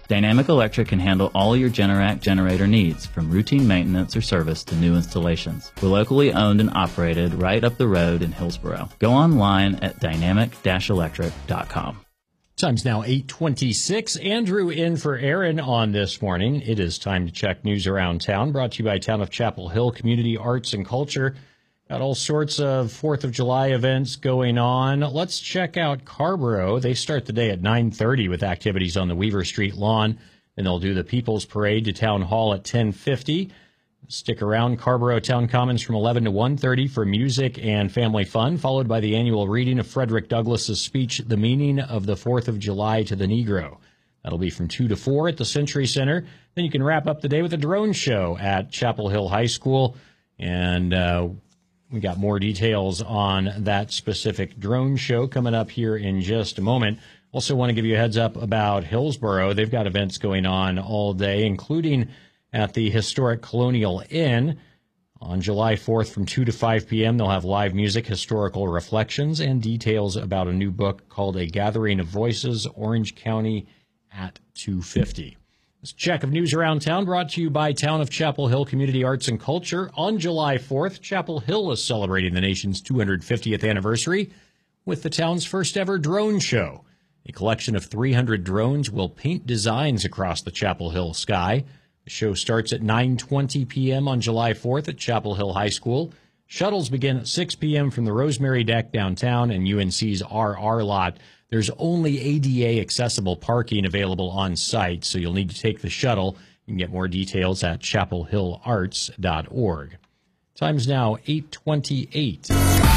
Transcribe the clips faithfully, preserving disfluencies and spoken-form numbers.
Dynamic Electric can handle all your Generac generator needs, from routine maintenance or service to new installations. We're locally owned and operated right up the road in Hillsboro. Go online at dynamic dash electric dot com. Time's now eight twenty-six. Andrew in for Aaron on this morning. It is time to check news around town, brought to you by Town of Chapel Hill Community Arts and Culture. Got all sorts of fourth of July events going on. Let's check out Carrboro. They start the day at nine thirty with activities on the Weaver Street lawn. Then they'll do the People's Parade to Town Hall at ten fifty. Stick around Carrboro Town Commons from eleven to one thirty for music and family fun, followed by the annual reading of Frederick Douglass's speech, The Meaning of the fourth of July to the Negro. That'll be from two to four at the Century Center. Then you can wrap up the day with a drone show at Chapel Hill High School. And uh, we got more details on that specific drone show coming up here in just a moment. Also want to give you a heads up about Hillsboro. They've got events going on all day, including at the historic Colonial Inn. On July fourth from two to five p.m., they'll have live music, historical reflections, and details about a new book called A Gathering of Voices, Orange County at two fifty. This check of news around town brought to you by Town of Chapel Hill Community Arts and Culture. On July fourth, Chapel Hill is celebrating the nation's two hundred fiftieth anniversary with the town's first ever drone show. A collection of three hundred drones will paint designs across the Chapel Hill sky. The show starts at nine twenty p.m. on July fourth at Chapel Hill High School. Shuttles begin at six p.m. from the Rosemary Deck downtown and U N C's R R lot. There's only A D A accessible parking available on site, so you'll need to take the shuttle. You can get more details at chapel hill arts dot org. Time's now eight twenty-eight.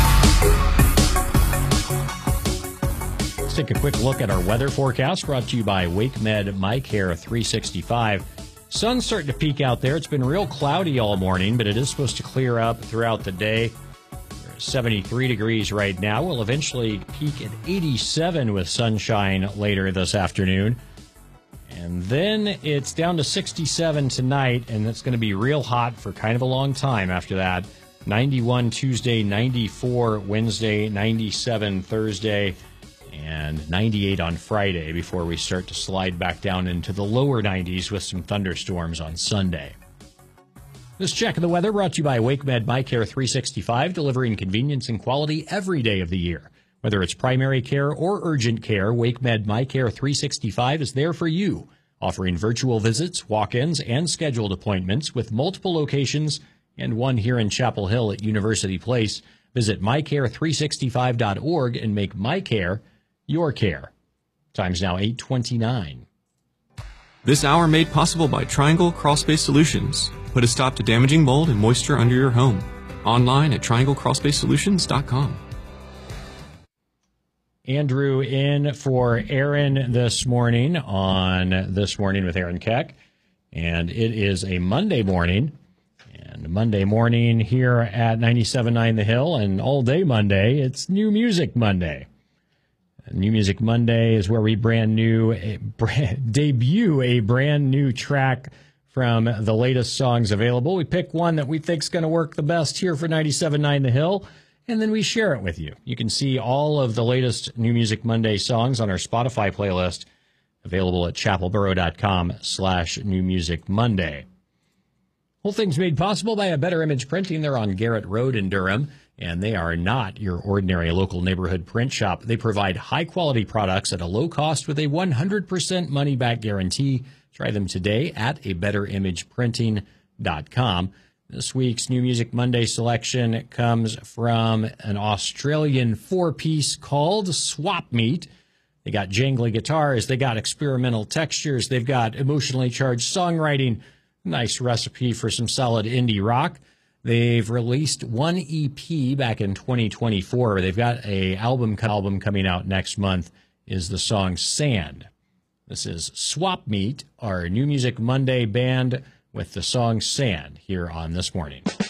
Let's take a quick look at our weather forecast, brought to you by WakeMed MyCare three sixty-five. Sun's starting to peek out there. It's been real cloudy all morning, but it is supposed to clear up throughout the day. We're at seventy-three degrees right now. We'll eventually peak at eighty-seven with sunshine later this afternoon. And then it's down to sixty-seven tonight, and it's going to be real hot for kind of a long time after that. ninety-one Tuesday, ninety-four Wednesday, ninety-seven Thursday, and ninety-eight on Friday before we start to slide back down into the lower nineties with some thunderstorms on Sunday. This check of the weather brought to you by WakeMed MyCare three sixty-five, delivering convenience and quality every day of the year. Whether it's primary care or urgent care, WakeMed MyCare three sixty-five is there for you, offering virtual visits, walk-ins, and scheduled appointments with multiple locations and one here in Chapel Hill at University Place. Visit my care three sixty-five dot org and make MyCare your care. Time's now eight twenty-nine. This hour made possible by Triangle Crawlspace Solutions. Put a stop to damaging mold and moisture under your home. Online at triangle crawlspace solutions dot com. Andrew in for Aaron this morning on This Morning with Aaron Keck. And it is a Monday morning. And Monday morning here at ninety-seven point nine The Hill, and all day Monday, it's New Music Monday. New Music Monday is where we brand new a brand, debut a brand new track from the latest songs available. We pick one that we think is going to work the best here for ninety-seven point nine The Hill, and then we share it with you. You can see all of the latest New Music Monday songs on our Spotify playlist, available at chapelboro dot com slash New Music Monday. Whole thing's made possible by A Better Image Printing. They're on Garrett Road in Durham, and they are not your ordinary local neighborhood print shop. They provide high-quality products at a low cost with a one hundred percent money-back guarantee. Try them today at a better image printing dot com. This week's New Music Monday selection comes from an Australian four-piece called Swap Meet. They got jangly guitars, they got experimental textures, they've got emotionally charged songwriting. Nice recipe for some solid indie rock. They've released one E P back in twenty twenty-four. They've got a album album coming out next month. Is the song Sand. This is Swap Meet, our New Music Monday band, with the song Sand here on This Morning.